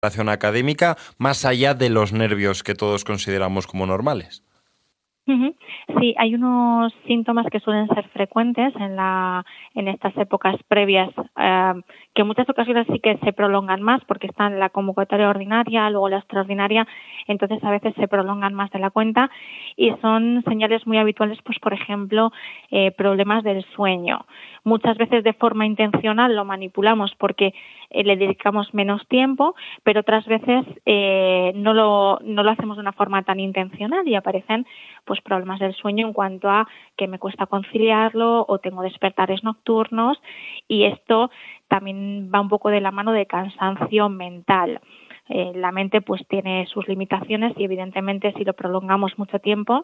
preparación académica, más allá de los nervios que todos consideramos como normales? Ujú. Sí, hay unos síntomas que suelen ser frecuentes en estas épocas previas, que en muchas ocasiones sí que se prolongan más porque están en la convocatoria ordinaria, luego la extraordinaria, entonces a veces se prolongan más de la cuenta y son señales muy habituales, pues por ejemplo, problemas del sueño. Muchas veces de forma intencional lo manipulamos porque le dedicamos menos tiempo, pero otras veces no lo hacemos de una forma tan intencional y aparecen pues problemas del sueño en cuanto a que me cuesta conciliarlo o tengo despertares nocturnos, y esto también va un poco de la mano de cansancio mental. La mente pues tiene sus limitaciones y evidentemente si lo prolongamos mucho tiempo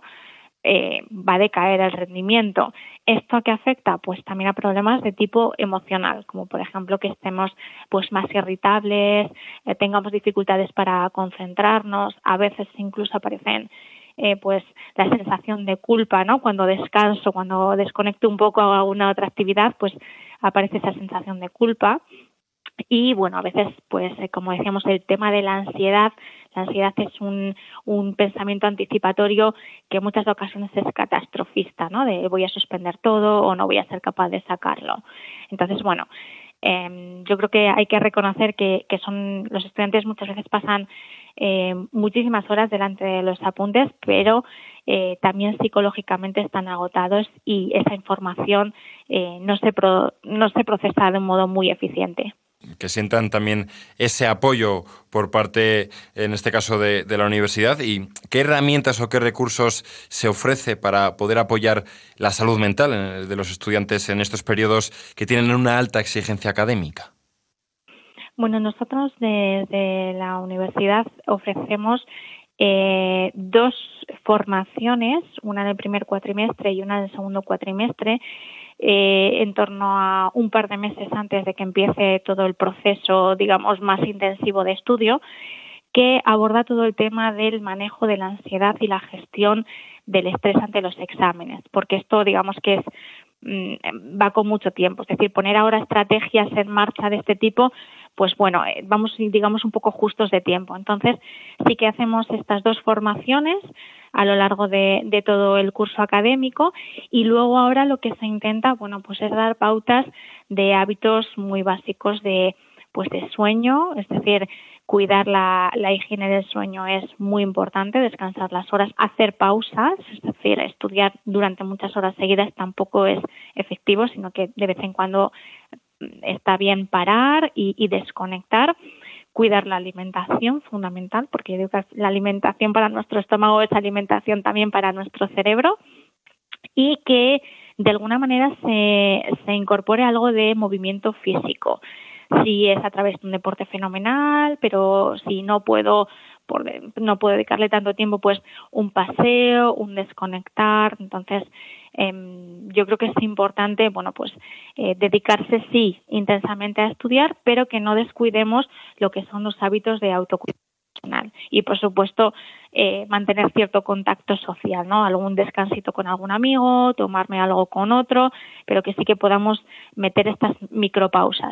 va a decaer el rendimiento. ¿Esto a qué afecta? Pues también a problemas de tipo emocional, como por ejemplo que estemos pues más irritables, tengamos dificultades para concentrarnos, a veces incluso aparecen pues la sensación de culpa, ¿no? Cuando descanso, cuando desconecto un poco a una otra actividad, pues aparece esa sensación de culpa. Y bueno, a veces, pues como decíamos, el tema de la ansiedad es un pensamiento anticipatorio que en muchas ocasiones es catastrofista, ¿no? De voy a suspender todo o no voy a ser capaz de sacarlo. Entonces, bueno, yo creo que hay que reconocer que los estudiantes muchas veces pasan muchísimas horas delante de los apuntes, pero también psicológicamente están agotados y esa información no se procesa de un modo muy eficiente. Que sientan también ese apoyo por parte, en este caso, de la universidad. ¿Y qué herramientas o qué recursos se ofrece para poder apoyar la salud mental de los estudiantes en estos periodos que tienen una alta exigencia académica? Bueno, nosotros desde la universidad ofrecemos dos formaciones, una en el primer cuatrimestre y una en el segundo cuatrimestre, en torno a un par de meses antes de que empiece todo el proceso, digamos, más intensivo de estudio, que aborda todo el tema del manejo de la ansiedad y la gestión del estrés ante los exámenes, porque esto, digamos que va con mucho tiempo. Es decir, poner ahora estrategias en marcha de este tipo, pues bueno, vamos, digamos, un poco justos de tiempo. Entonces, sí que hacemos estas dos formaciones a lo largo de todo el curso académico, y luego ahora lo que se intenta, bueno, pues es dar pautas de hábitos muy básicos de sueño, es decir, cuidar la higiene del sueño es muy importante, descansar las horas, hacer pausas, es decir, estudiar durante muchas horas seguidas tampoco es efectivo, sino que de vez en cuando está bien parar y desconectar. Cuidar la alimentación, fundamental, porque yo digo que la alimentación para nuestro estómago es alimentación también para nuestro cerebro, y que de alguna manera se incorpore algo de movimiento físico. Si es a través de un deporte, fenomenal, pero si no puedo dedicarle tanto tiempo, pues un paseo, un desconectar. Entonces, yo creo que es importante, bueno, pues dedicarse sí intensamente a estudiar, pero que no descuidemos lo que son los hábitos de autocuidado personal. Y por supuesto mantener cierto contacto social, ¿no? Algún descansito con algún amigo, tomarme algo con otro, pero que sí que podamos meter estas micropausas.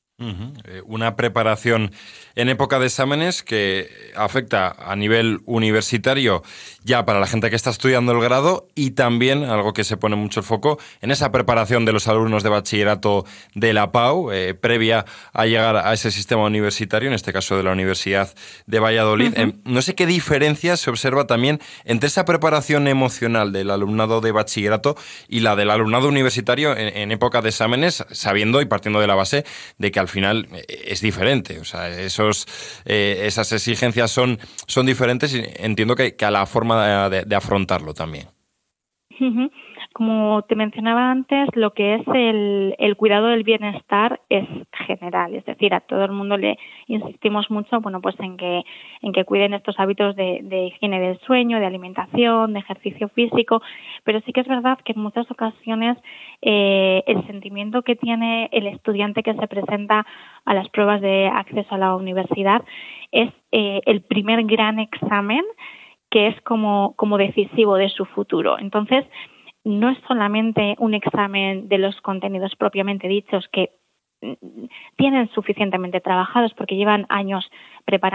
Una preparación en época de exámenes que afecta a nivel universitario ya para la gente que está estudiando el grado, y también algo que se pone mucho el foco en esa preparación de los alumnos de bachillerato de la PAU, previa a llegar a ese sistema universitario, en este caso de la Universidad de Valladolid. No sé qué diferencia se observa también entre esa preparación emocional del alumnado de bachillerato y la del alumnado universitario en época de exámenes, sabiendo y partiendo de la base de que al final es diferente. O sea, esas exigencias son diferentes, y entiendo que a la forma de afrontarlo también. Como te mencionaba antes, lo que es el cuidado del bienestar es general, es decir, a todo el mundo le insistimos mucho, bueno, pues en que cuiden estos hábitos de higiene del sueño, de alimentación, de ejercicio físico, pero sí que es verdad que en muchas ocasiones el sentimiento que tiene el estudiante que se presenta a las pruebas de acceso a la universidad es el primer gran examen, que es como decisivo de su futuro. Entonces, no es solamente un examen de los contenidos propiamente dichos, que tienen suficientemente trabajados porque llevan años preparando